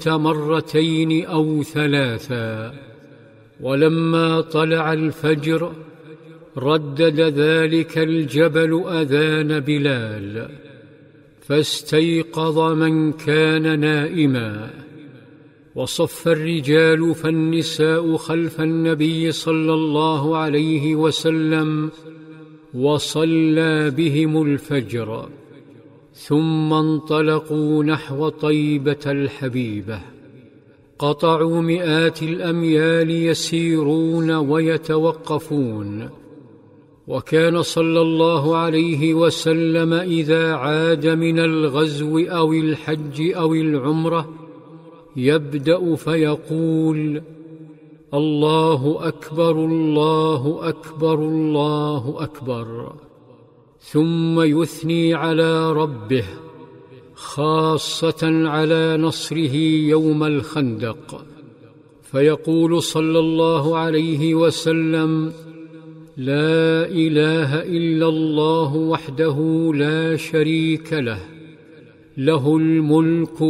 مرتين أو ثلاثا، ولما طلع الفجر ردد ذلك الجبل أذان بلال، فاستيقظ من كان نائما، وصف الرجال فالنساء خلف النبي صلى الله عليه وسلم، وصلى بهم الفجر، ثم انطلقوا نحو طيبة الحبيبة. قطعوا مئات الأميال يسيرون ويتوقفون، وكان صلى الله عليه وسلم إذا عاد من الغزو أو الحج أو العمرة يبدأ فيقول: الله أكبر الله أكبر الله أكبر، ثم يثني على ربه، خاصة على نصره يوم الخندق، فيقول صلى الله عليه وسلم: لا إله إلا الله وحده لا شريك له، له الملك